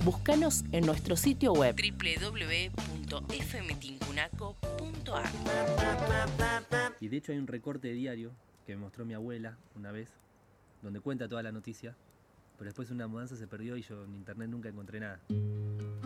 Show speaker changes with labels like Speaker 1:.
Speaker 1: Búscanos en nuestro sitio web www.fmtincunaco.ar.
Speaker 2: Y de hecho hay un recorte de diario que me mostró mi abuela una vez, donde cuenta toda la noticia, pero después una mudanza se perdió y yo en internet nunca encontré nada.